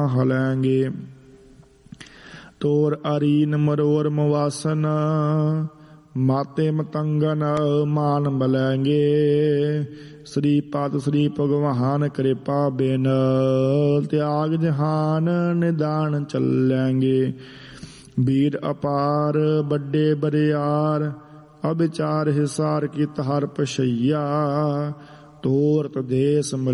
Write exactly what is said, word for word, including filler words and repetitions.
ਹਲੈਂਗੇ। ਤੋਰ ਅਰੀਨ ਮਰੋਰ ਮਵਾਸਨ ਮਾਤੇ ਮਤੰਗਨ ਮਾਨ ਬਲੈਂਗੇ। ਸ੍ਰੀ ਪਦ ਸ੍ਰੀ ਭਗਵਾਨ ਕਿਰਪਾ ਬਿਨ ਤਿਆਗ ਜਹਾਨ ਨਿਦਾਨ ਚੱਲੈਂਗੇ। ਵੀਰ ਅਪਾਰ ਵੱਡੇ ਬਰਿਆਰ ਅਬਿਚਾਰ ਹਿਸਾਰ ਕੀ ਤਹਰ ਪਸ਼ਈਆ। ਤੋਰਤ ਦੇਸ